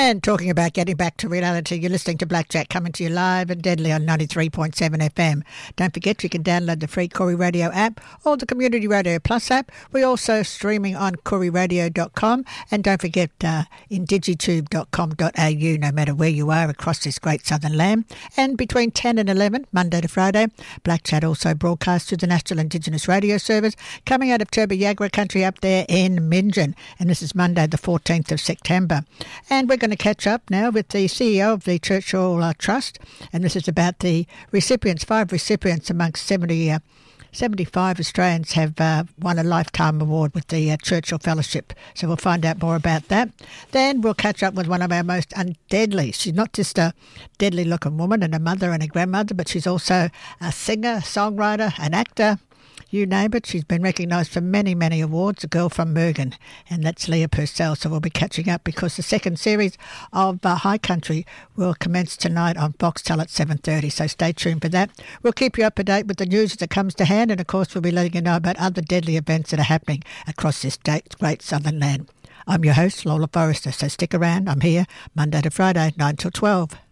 And talking about getting back to reality, you're listening to Blackjack coming to you live and deadly on 93.7 FM. Don't forget you can download the free Koori Radio app or the Community Radio Plus app. We're also streaming on KooriRadio.com, and don't forget in digitube.com.au, no matter where you are across this great southern land. And between 10 and 11, Monday to Friday, Blackchat also broadcasts to the National Indigenous Radio Service coming out of Turrbah Yagara country up there in Minjin. And this is Monday the 14th of September. And we're going to catch up now with the CEO of the Churchill Trust, and this is about the recipients. 5 recipients amongst 75 Australians have won a lifetime award with the Churchill Fellowship. So we'll find out more about that. Then we'll catch up with one of our most undeadly. She's not just a deadly-looking woman and a mother and a grandmother, but she's also a singer, songwriter, an actor. You name it, she's been recognised for many, many awards, a girl from Mergen, and that's Leah Purcell. So we'll be catching up because the second series of High Country will commence tonight on Foxtel at 7:30, so stay tuned for that. We'll keep you up to date with the news as it comes to hand, and of course we'll be letting you know about other deadly events that are happening across this great southern land. I'm your host, Lola Forrester, so stick around. I'm here Monday to Friday, 9 till 12.